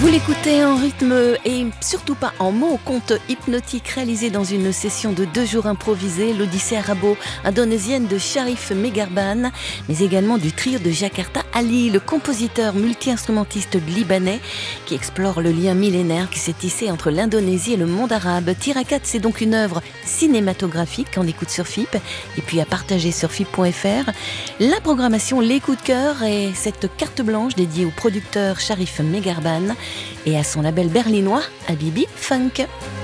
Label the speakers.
Speaker 1: Vous l'écoutez en rythme et surtout pas en mots, conte hypnotique réalisé dans une session de 2 jours improvisée, l'Odyssée arabo-indonésienne de Sharif Megarban, mais également du trio de Jakarta Ali, le compositeur multi-instrumentiste libanais qui explore le lien millénaire qui s'est tissé entre l'Indonésie et le monde arabe. Tirakat, c'est donc une œuvre cinématographique qu'on écoute sur FIP et puis à partager sur FIP.fr. La programmation, les coups de cœur et cette carte blanche dédiée au producteur Sharif Megarban et à son label berlinois Habibi Funk.